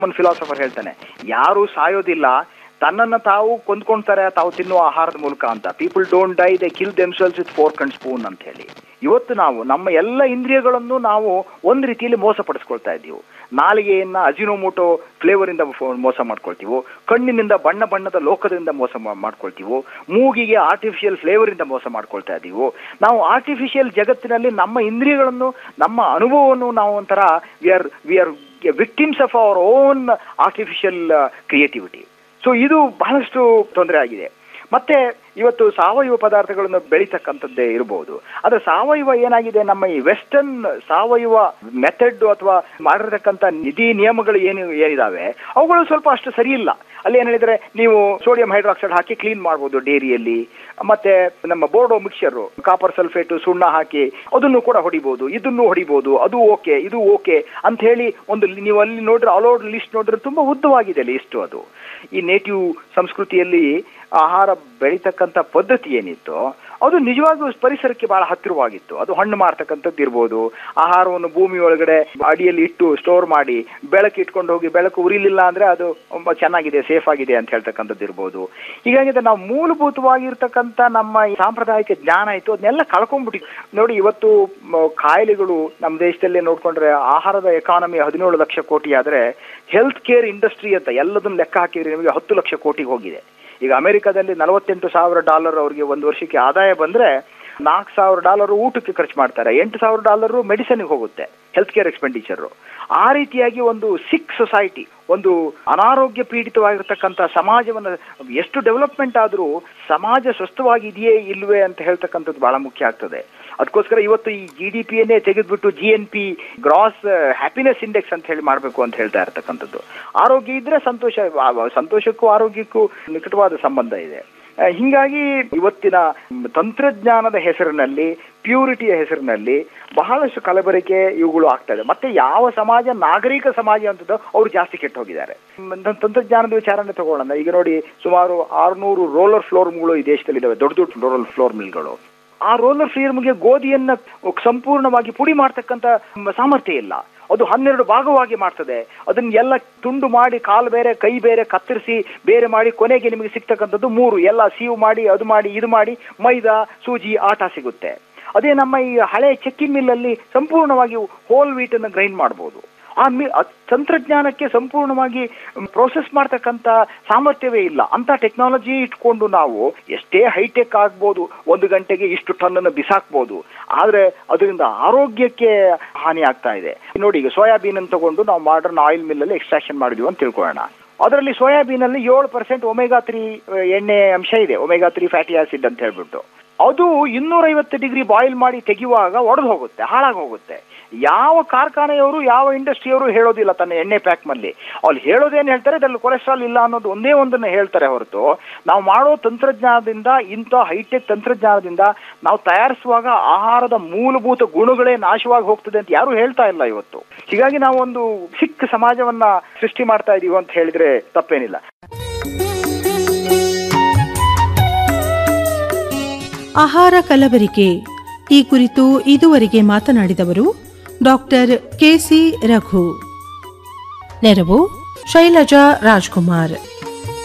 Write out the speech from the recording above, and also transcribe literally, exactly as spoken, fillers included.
ಒಂದು ಫಿಲಾಸಫರ್ ಹೇಳ್ತಾನೆ, ಯಾರು ಸಾಯೋದಿಲ್ಲ, ತನ್ನನ್ನು ತಾವು ಕೊಂದ್ಕೊಳ್ತಾರೆ ತಾವು ತಿನ್ನುವ ಆಹಾರದ ಮೂಲಕ ಅಂತ. People don't dye, they kill themselves with fork and spoon ಅಂತ ಹೇಳಿ. ಇವತ್ತು ನಾವು ನಮ್ಮ ಎಲ್ಲ ಇಂದ್ರಿಯಗಳನ್ನು ನಾವು ಒಂದು ರೀತಿಯಲ್ಲಿ ಮೋಸ ಪಡಿಸ್ಕೊಳ್ತಾ ಇದ್ದೀವಿ. ನಾಲಿಗೆಯನ್ನ ಅಜಿನೋಮೋಟೋ ಫ್ಲೇವರ್ ಇಂದ ಮೋಸ ಮಾಡ್ಕೊಳ್ತೀವೋ, ಕಣ್ಣಿನಿಂದ ಬಣ್ಣ ಬಣ್ಣದ ಲೋಕದಿಂದ ಮೋಸ ಮಾಡ್ಕೊಳ್ತೀವೋ, ಮೂಗಿಗೆ ಆರ್ಟಿಫಿಷಿಯಲ್ ಫ್ಲೇವರ್ ಇಂದ ಮೋಸ ಮಾಡ್ಕೊಳ್ತಾ ಇದ್ದೀವೋ. ನಾವು ಆರ್ಟಿಫಿಷಿಯಲ್ ಜಗತ್ತಿನಲ್ಲಿ ನಮ್ಮ ಇಂದ್ರಿಯಗಳನ್ನು, ನಮ್ಮ ಅನುಭವವನ್ನು ನಾವು ಒಂಥರ we are we are victims of our own artificial creativity. So ಇದು ಬಹಳಷ್ಟು ತೊಂದರೆ ಆಗಿದೆ. ಮತ್ತೆ ಇವತ್ತು ಸಾವಯವ ಪದಾರ್ಥಗಳನ್ನು ಬೆಳೀತಕ್ಕಂಥದ್ದೇ ಇರಬಹುದು. ಆದರೆ ಸಾವಯವ ಏನಾಗಿದೆ, ನಮ್ಮ ಈ ವೆಸ್ಟರ್ನ್ ಸಾವಯವ ಮೆಥಡ್ ಅಥವಾ ಮಾಡಿರ್ತಕ್ಕಂಥ ನಿಧಿ ನಿಯಮಗಳು ಏನು ಏನಿದಾವೆ ಅವುಗಳು ಸ್ವಲ್ಪ ಅಷ್ಟು ಸರಿ ಇಲ್ಲ. ಅಲ್ಲಿ ಏನು ಹೇಳಿದ್ರೆ, ನೀವು ಸೋಡಿಯಂ ಹೈಡ್ರಾಕ್ಸೈಡ್ ಹಾಕಿ ಕ್ಲೀನ್ ಮಾಡ್ಬೋದು ಡೇರಿಯಲ್ಲಿ, ಮತ್ತೆ ನಮ್ಮ ಬೋರ್ಡೋ ಮಿಕ್ಸರ್ ಕಾಪರ್ ಸಲ್ಫೇಟು ಸುಣ್ಣ ಹಾಕಿ ಅದನ್ನು ಕೂಡ ಹೊಡಿಬಹುದು, ಇದನ್ನು ಹೊಡಿಬಹುದು, ಅದು ಓಕೆ ಇದು ಓಕೆ ಅಂತ ಹೇಳಿ ಒಂದು ನೀವು ಅಲ್ಲಿ ನೋಡ್ರೆ ಆಲ್ ಓವರ್ ಲಿಸ್ಟ್ ನೋಡ್ರೆ ತುಂಬಾ ಉದ್ದವಾಗಿದೆ ಲಿಸ್ಟ್. ಅದು ಈ ನೇಟಿವ್ ಸಂಸ್ಕೃತಿಯಲ್ಲಿ ಆಹಾರ ಬೆಳೀತಕ್ಕಂಥ ಪದ್ಧತಿ ಏನಿತ್ತು ಅದು ನಿಜವಾಗ್ಲೂ ಪರಿಸರಕ್ಕೆ ಬಹಳ ಹತ್ತಿರವಾಗಿತ್ತು. ಅದು ಹಣ್ಣು ಮಾರ್ತಕ್ಕಂಥದ್ದು ಇರ್ಬೋದು, ಆಹಾರವನ್ನು ಭೂಮಿ ಒಳಗಡೆ ಅಡಿಯಲ್ಲಿ ಇಟ್ಟು ಸ್ಟೋರ್ ಮಾಡಿ ಬೆಳಕು ಇಟ್ಕೊಂಡು ಹೋಗಿ ಬೆಳಕು ಉರಿಲಿಲ್ಲ ಅಂದ್ರೆ ಅದು ಚೆನ್ನಾಗಿದೆ, ಸೇಫ್ ಆಗಿದೆ ಅಂತ ಹೇಳ್ತಕ್ಕಂಥದ್ದು ಇರ್ಬೋದು. ಹೀಗಾಗಿ ನಾವು ಮೂಲಭೂತವಾಗಿರ್ತಕ್ಕಂಥ ನಮ್ಮ ಸಾಂಪ್ರದಾಯಿಕ ಜ್ಞಾನ ಇತ್ತು ಅದನ್ನೆಲ್ಲ ಕಳ್ಕೊಂಡ್ಬಿಟ್ಟು ನೋಡಿ. ಇವತ್ತು ಕಾಯಿಲೆಗಳು ನಮ್ಮ ದೇಶದಲ್ಲೇ ನೋಡ್ಕೊಂಡ್ರೆ ಆಹಾರದ ಎಕಾನಮಿ ಹದಿನೇಳು ಲಕ್ಷ ಕೋಟಿ ಆದ್ರೆ ಹೆಲ್ತ್ ಕೇರ್ ಇಂಡಸ್ಟ್ರಿ ಅಂತ ಎಲ್ಲದನ್ನು ಲೆಕ್ಕ ಹಾಕಿದ್ರೆ ನಿಮಗೆ ಹತ್ತು ಲಕ್ಷ ಕೋಟಿಗೆ ಹೋಗಿದೆ. ಈಗ ಅಮೆರಿಕಾದಲ್ಲಿ ನಲವತ್ತೆಂಟು ಸಾವಿರ ಡಾಲರ್ ಅವರಿಗೆ ಒಂದು ವರ್ಷಕ್ಕೆ ಆದಾಯ ಬಂದ್ರೆ ನಾಲ್ಕು ಸಾವಿರ ಡಾಲರ್ ಊಟಕ್ಕೆ ಖರ್ಚು ಮಾಡ್ತಾರೆ, ಎಂಟು ಸಾವಿರ ಡಾಲರ್ ಮೆಡಿಸಿನ್ಗೆ ಹೋಗುತ್ತೆ ಹೆಲ್ತ್ ಕೇರ್ ಎಕ್ಸ್ಪೆಂಡಿಚರ್. ಆ ರೀತಿಯಾಗಿ ಒಂದು ಸಿಕ್ ಸೊಸೈಟಿ, ಒಂದು ಅನಾರೋಗ್ಯ ಪೀಡಿತವಾಗಿರ್ತಕ್ಕಂಥ ಸಮಾಜವನ್ನು ಎಷ್ಟು ಡೆವಲಪ್ಮೆಂಟ್ ಆದರೂ ಸಮಾಜ ಸ್ವಸ್ಥವಾಗಿದೆಯೇ ಇಲ್ವೇ ಅಂತ ಹೇಳ್ತಕ್ಕಂಥದ್ದು ಬಹಳ ಮುಖ್ಯ ಆಗ್ತದೆ. ಅದಕ್ಕೋಸ್ಕರ ಇವತ್ತು ಈ ಜಿ ಡಿ ಪಿಯನ್ನೇ ತೆಗೆದ್ಬಿಟ್ಟು G N P gross happiness index ಅಂತ ಹೇಳಿ ಮಾಡಬೇಕು ಅಂತ ಹೇಳ್ತಾ ಇರ್ತಕ್ಕಂಥದ್ದು. ಆರೋಗ್ಯ ಇದ್ರೆ ಸಂತೋಷ, ಸಂತೋಷಕ್ಕೂ ಆರೋಗ್ಯಕ್ಕೂ ನಿಕಟವಾದ ಸಂಬಂಧ ಇದೆ. ಹಿಂಗಾಗಿ ಇವತ್ತಿನ ತಂತ್ರಜ್ಞಾನದ ಹೆಸರಿನಲ್ಲಿ, ಪ್ಯೂರಿಟಿಯ ಹೆಸರಿನಲ್ಲಿ ಬಹಳಷ್ಟು ಕಲಬೆರಕೆ ಇವುಗಳು ಆಗ್ತಾ ಇದೆ. ಮತ್ತೆ ಯಾವ ಸಮಾಜ ನಾಗರಿಕ ಸಮಾಜ ಅಂತದ್ದು ಅವರು ಜಾಸ್ತಿ ಕೆಟ್ಟು ಹೋಗಿದ್ದಾರೆ. ತಂತ್ರಜ್ಞಾನದ ವಿಚಾರನೆ ತಗೊಳ್ಳೋಣ. ಈಗ ನೋಡಿ, ಸುಮಾರು ಆರುನೂರು ರೋಲರ್ ಫ್ಲೋರ್ ಮಿಲ್ಗಳು ಈ ದೇಶದಲ್ಲಿ ಇದಾವೆ, ದೊಡ್ಡ ದೊಡ್ಡ ರೋಲರ್ ಫ್ಲೋರ್ ಮಿಲ್ಗಳು. ಆ ರೋಲರ್ ಫ್ಲೋರ್ಗೆ ಗೋಧಿಯನ್ನ ಸಂಪೂರ್ಣವಾಗಿ ಪುಡಿ ಮಾಡ್ತಕ್ಕಂಥ ಸಾಮರ್ಥ್ಯ ಇಲ್ಲ. ಅದು ಹನ್ನೆರಡು ಭಾಗವಾಗಿ ಮಾಡ್ತದೆ. ಅದನ್ನ ಎಲ್ಲ ತುಂಡು ಮಾಡಿ ಕಾಲು ಬೇರೆ ಕೈ ಬೇರೆ ಕತ್ತರಿಸಿ ಬೇರೆ ಮಾಡಿ ಕೊನೆಗೆ ನಿಮಗೆ ಸಿಗ್ತಕ್ಕಂಥದ್ದು ಮೂರು, ಎಲ್ಲ ಸೀವು ಮಾಡಿ ಅದು ಮಾಡಿ ಇದು ಮಾಡಿ ಮೈದಾ ಸೂಜಿ ಆಟ ಸಿಗುತ್ತೆ. ಅದೇ ನಮ್ಮ ಈ ಹಳೆ ಚೆಕ್ಕಿನ್ ಮಿಲ್ಲಲ್ಲಿ ಸಂಪೂರ್ಣವಾಗಿ ಹೋಲ್ ವೀಟ್ ಅನ್ನು ಗ್ರೈಂಡ್ ಮಾಡ್ಬೋದು. ಆ ಮಿ ತಂತ್ರಜ್ಞಾನಕ್ಕೆ ಸಂಪೂರ್ಣವಾಗಿ ಪ್ರೋಸೆಸ್ ಮಾಡ್ತಕ್ಕಂಥ ಸಾಮರ್ಥ್ಯವೇ ಇಲ್ಲ. ಅಂತ ಟೆಕ್ನಾಲಜಿ ಇಟ್ಕೊಂಡು ನಾವು ಎಷ್ಟೇ ಹೈಟೆಕ್ ಆಗ್ಬೋದು, ಒಂದು ಗಂಟೆಗೆ ಇಷ್ಟು ಟನ್ ಅನ್ನು ಬಿಸಾಕ್ಬೋದು, ಆದ್ರೆ ಅದರಿಂದ ಆರೋಗ್ಯಕ್ಕೆ ಹಾನಿ ಆಗ್ತಾ ಇದೆ. ನೋಡಿ, ಈಗ ಸೋಯಾಬೀನ್ ಅನ್ನು ತಗೊಂಡು ನಾವು ಮಾಡರ್ನ್ ಆಯಿಲ್ ಮಿಲ್ ಅಲ್ಲಿ ಎಕ್ಸ್ಟ್ರಾಕ್ಷನ್ ಮಾಡಿದ್ವಿ ಅಂತ ತಿಳ್ಕೊಳ್ಳೋಣ. ಅದರಲ್ಲಿ ಸೋಯಾಬೀನ್ ಅಲ್ಲಿ ಏಳು ಪರ್ಸೆಂಟ್ ಒಮೆಗಾ ತ್ರೀ ಎಣ್ಣೆ ಅಂಶ ಇದೆ, ಒಮೆಗಾ ತ್ರೀ ಫ್ಯಾಟಿ ಆಸಿಡ್ ಅಂತ ಹೇಳ್ಬಿಟ್ಟು. ಅದು ಇನ್ನೂರೈವತ್ತು ಡಿಗ್ರಿ ಬಾಯ್ಲ್ ಮಾಡಿ ತೆಗೆಯುವಾಗ ಒಡೆದು ಹೋಗುತ್ತೆ, ಹಾಳಾಗಿ ಹೋಗುತ್ತೆ. ಯಾವ ಕಾರ್ಖಾನೆಯವರು ಯಾವ ಇಂಡಸ್ಟ್ರಿಯವರು ಹೇಳೋದಿಲ್ಲ ತನ್ನ ಎಣ್ಣೆ ಪ್ಯಾಕ್ ನಲ್ಲಿ. ಅಲ್ಲಿ ಹೇಳೋದೇನು ಹೇಳ್ತಾರೆ, ಅದ್ರಲ್ಲಿ ಕೊಲೆಸ್ಟ್ರಾಲ್ ಇಲ್ಲ ಅನ್ನೋದು ಒಂದೇ ಒಂದನ್ನು ಹೇಳ್ತಾರೆ ಹೊರತು ನಾವು ಮಾಡೋ ತಂತ್ರಜ್ಞಾನದಿಂದ, ಇಂಥ ಹೈಟೆಕ್ ತಂತ್ರಜ್ಞಾನದಿಂದ ನಾವು ತಯಾರಿಸುವಾಗ ಆಹಾರದ ಮೂಲಭೂತ ಗುಣಗಳೇ ನಾಶವಾಗಿ ಹೋಗ್ತದೆ ಅಂತ ಯಾರು ಹೇಳ್ತಾ ಇಲ್ಲ ಇವತ್ತು. ಹೀಗಾಗಿ ನಾವು ಒಂದು ಸಿಕ್ಕ ಸಮಾಜವನ್ನ ಸೃಷ್ಟಿ ಮಾಡ್ತಾ ಇದೀವಿ ಅಂತ ಹೇಳಿದ್ರೆ ತಪ್ಪೇನಿಲ್ಲ. ಆಹಾರ ಕಲಬೆರಕೆ ಈ ಕುರಿತು ಇದುವರೆಗೆ ಮಾತನಾಡಿದವರು ಡಾಕ್ಟರ್ ಕೆಸಿ ರಘು. ನೆರವು ಶೈಲಜಾ ರಾಜ್ಕುಮಾರ್.